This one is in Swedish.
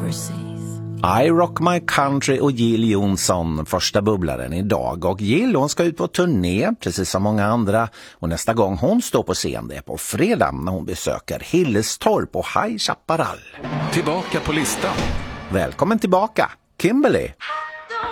I Rock My Country och Jill Johnson, första bubblaren idag. Och Jill, hon ska ut på turné, precis som många andra. Och nästa gång hon står på scen, det är på fredag när hon besöker Hillestorp och High Chaparral. Tillbaka på listan. Välkommen tillbaka, Kimberly.